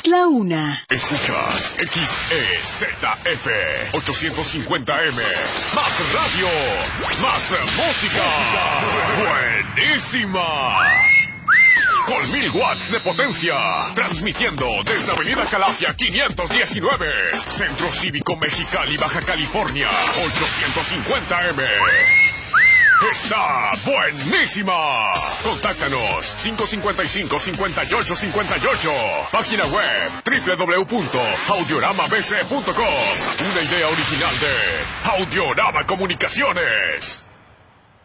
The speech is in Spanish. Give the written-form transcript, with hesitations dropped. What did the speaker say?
Es la 1. Escuchas XEZF 850M. Más radio, más música. Buenísima. Con 1000 watts de potencia. Transmitiendo desde Avenida Calafia 519. Centro Cívico Mexicali, Baja California. 850M. Está buenísima. Contáctanos 555-5858. Página web www.audioramabc.com. Una idea original de Audiorama Comunicaciones.